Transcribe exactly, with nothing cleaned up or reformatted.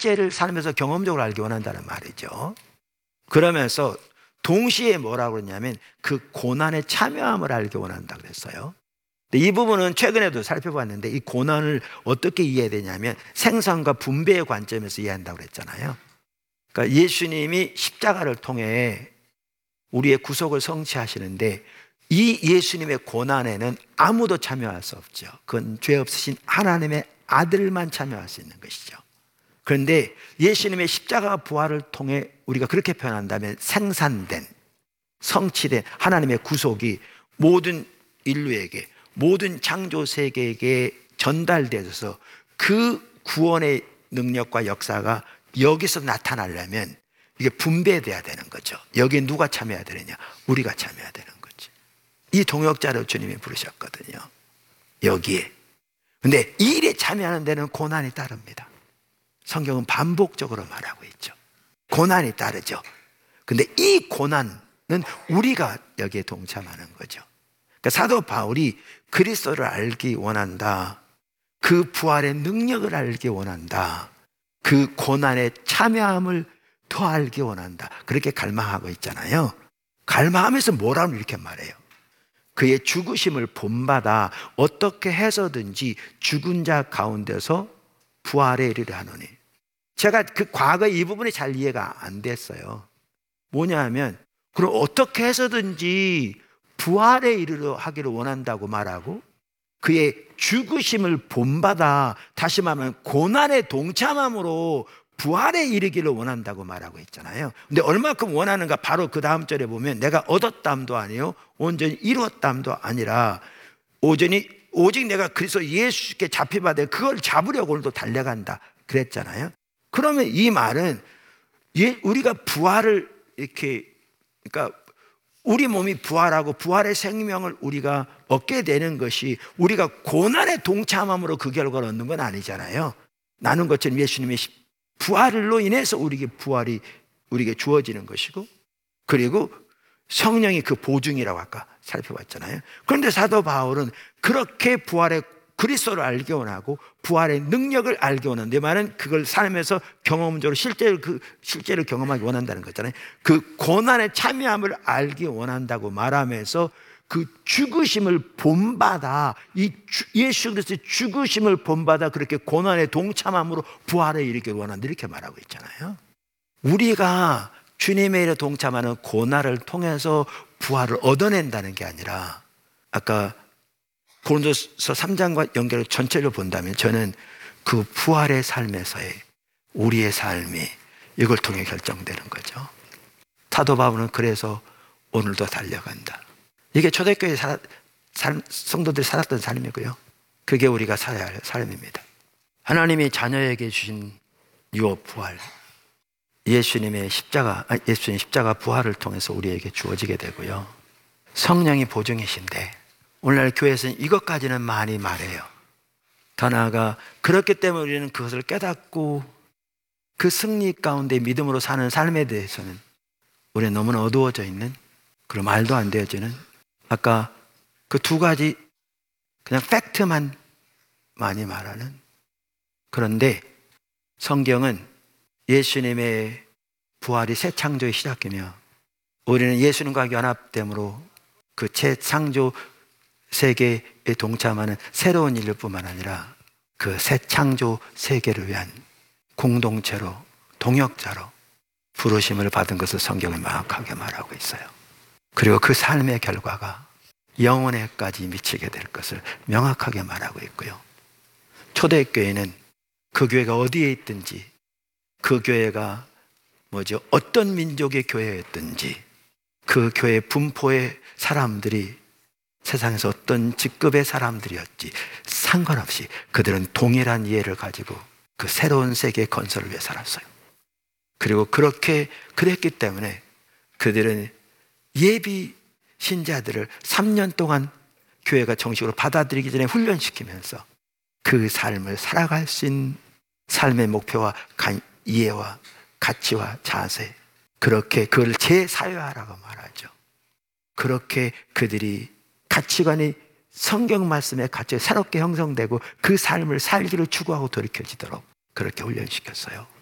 실제를 살면서 경험적으로 알기 원한다는 말이죠. 그러면서 동시에 뭐라고 그러냐면 그 고난에 참여함을 알기 원한다고 그랬어요. 이 부분은 최근에도 살펴봤는데 이 고난을 어떻게 이해해야 되냐면 생산과 분배의 관점에서 이해한다고 그랬잖아요. 그러니까 예수님이 십자가를 통해 우리의 구속을 성취하시는데 이 예수님의 고난에는 아무도 참여할 수 없죠. 그건 죄 없으신 하나님의 아들만 참여할 수 있는 것이죠. 그런데 예수님의 십자가 부활을 통해 우리가 그렇게 표현한다면 생산된, 성취된 하나님의 구속이 모든 인류에게, 모든 창조 세계에게 전달되어서 그 구원의 능력과 역사가 여기서 나타나려면 이게 분배돼야 되는 거죠. 여기에 누가 참여해야 되느냐? 우리가 참여해야 되는 거죠. 이 동역자를 주님이 부르셨거든요. 여기에. 근데 이 일에 참여하는 데는 고난이 따릅니다. 성경은 반복적으로 말하고 있죠. 고난이 따르죠. 근데 이 고난은 우리가 여기에 동참하는 거죠. 그러니까 사도 바울이 그리스도를 알기 원한다. 그 부활의 능력을 알기 원한다. 그 고난에 참여함을 더 알기 원한다. 그렇게 갈망하고 있잖아요. 갈망하면서 뭐라고 이렇게 말해요. 그의 죽으심을 본받아 어떻게 해서든지 죽은 자 가운데서 부활에 이르려 하노니. 제가 그 과거 이 부분이 잘 이해가 안 됐어요. 뭐냐 하면 그럼 어떻게 해서든지 부활에 이르려 하기를 원한다고 말하고 그의 죽으심을 본받아, 다시 말하면 고난에 동참함으로 부활에 이르기를 원한다고 말하고 있잖아요. 근데 얼마큼 원하는가? 바로 그 다음 절에 보면 내가 얻었담도 아니요 온전히 이루었담도 아니라 오전히 오직 내가 그리스도 예수께 잡히받아 그걸 잡으려고 오늘도 달려간다 그랬잖아요. 그러면 이 말은 우리가 부활을 이렇게, 그러니까 우리 몸이 부활하고 부활의 생명을 우리가 얻게 되는 것이 우리가 고난에 동참함으로 그 결과를 얻는 건 아니잖아요. 나눈 것처럼 예수님의 부활로 인해서 우리에게 부활이 우리에게 주어지는 것이고, 그리고 성령이 그 보증이라고 아까 살펴봤잖아요. 그런데 사도 바울은 그렇게 부활의 그리스도를 알기 원하고 부활의 능력을 알기 원하는데, 말은 그걸 삶에서 경험적으로 실제로 그 실제로 경험하기 원한다는 거잖아요. 그 고난에 참여함을 알기 원한다고 말하면서 그 죽으심을 본받아, 이 예수 그리스도의 죽으심을 본받아 그렇게 고난에 동참함으로 부활에 이르기 원한다 이렇게 말하고 있잖아요. 우리가 주님의 일에 동참하는 고난을 통해서 부활을 얻어낸다는 게 아니라, 아까 고린도서 삼 장과 연결을 전체를 본다면 저는 그 부활의 삶에서의 우리의 삶이 이걸 통해 결정되는 거죠. 사도 바울은 그래서 오늘도 달려간다. 이게 초대교회 살, 살, 성도들이 살았던 삶이고요. 그게 우리가 살아야 할 삶입니다. 하나님이 자녀에게 주신 유업 부활, 예수님의 십자가, 아니, 예수님 십자가 부활을 통해서 우리에게 주어지게 되고요. 성령이 보증이신데 오늘날 교회에서는 이것까지는 많이 말해요. 더 나아가 그렇기 때문에 우리는 그것을 깨닫고 그 승리 가운데 믿음으로 사는 삶에 대해서는 우리는 너무나 어두워져 있는, 그리고 말도 안 되어지는, 아까 그 두 가지 그냥 팩트만 많이 말하는. 그런데 성경은 예수님의 부활이 새 창조의 시작이며 우리는 예수님과 연합됨으로 그 새 창조 세계에 동참하는 새로운 인류뿐만 아니라 그 새 창조 세계를 위한 공동체로, 동역자로 부르심을 받은 것을 성경은 명확하게 말하고 있어요. 그리고 그 삶의 결과가 영원에까지 미치게 될 것을 명확하게 말하고 있고요. 초대교회는 그 교회가 어디에 있든지, 그 교회가 뭐죠? 어떤 민족의 교회였든지, 그 교회 분포의 사람들이 세상에서 어떤 직급의 사람들이었지 상관없이 그들은 동일한 이해를 가지고 그 새로운 세계 건설을 위해 살았어요. 그리고 그렇게 그랬기 때문에 그들은 예비 신자들을 삼 년 동안 교회가 정식으로 받아들이기 전에 훈련시키면서 그 삶을 살아갈 수 있는 삶의 목표와 이해와 가치와 자세, 그렇게 그걸 재사회화라고 말하죠. 그렇게 그들이 가치관이 성경 말씀의 가치가 새롭게 형성되고 그 삶을 살기를 추구하고 돌이켜지도록 그렇게 훈련시켰어요.